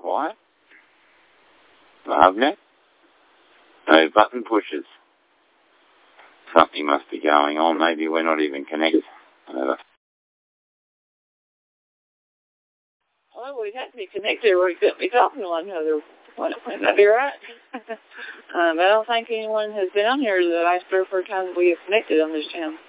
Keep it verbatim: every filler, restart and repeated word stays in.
quiet. Lovely. No button pushes. Something must be going on. Maybe we're not even connected. Whatever. Well, we'd have to be connected or we couldn't be talking to one another. Wouldn't that be right? um, I don't think anyone has been on here that I swear for times we have connected on this channel.